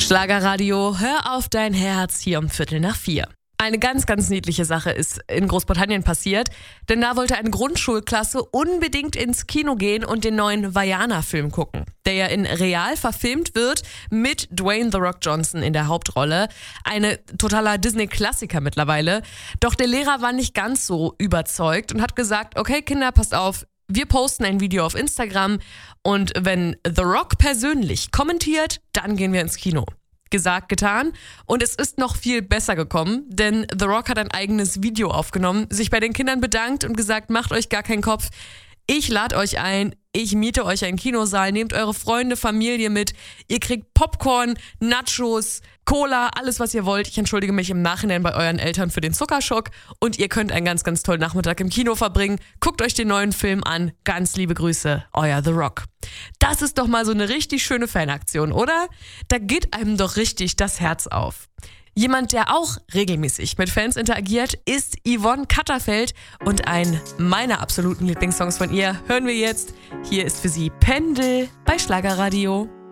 Schlagerradio, hör auf dein Herz hier um 3:45. Eine ganz, ganz niedliche Sache ist in Großbritannien passiert, denn da wollte eine Grundschulklasse unbedingt ins Kino gehen und den neuen Vaiana-Film gucken, der ja in real verfilmt wird mit Dwayne „The Rock“ Johnson in der Hauptrolle. Ein totaler Disney-Klassiker mittlerweile. Doch der Lehrer war nicht ganz so überzeugt und hat gesagt, okay Kinder, passt auf, wir posten ein Video auf Instagram und wenn The Rock persönlich kommentiert, dann gehen wir ins Kino. Gesagt, getan. Und es ist noch viel besser gekommen, denn The Rock hat ein eigenes Video aufgenommen, sich bei den Kindern bedankt und gesagt, macht euch gar keinen Kopf. Ich lade euch ein, ich miete euch einen Kinosaal, nehmt eure Freunde, Familie mit, ihr kriegt Popcorn, Nachos, Cola, alles was ihr wollt. Ich entschuldige mich im Nachhinein bei euren Eltern für den Zuckerschock und ihr könnt einen ganz, ganz tollen Nachmittag im Kino verbringen. Guckt euch den neuen Film an. Ganz liebe Grüße, euer The Rock. Das ist doch mal so eine richtig schöne Fanaktion, oder? Da geht einem doch richtig das Herz auf. Jemand, der auch regelmäßig mit Fans interagiert, ist Yvonne Katterfeld und einen meiner absoluten Lieblingssongs von ihr hören wir jetzt. Hier ist für Sie Pendel bei Schlagerradio.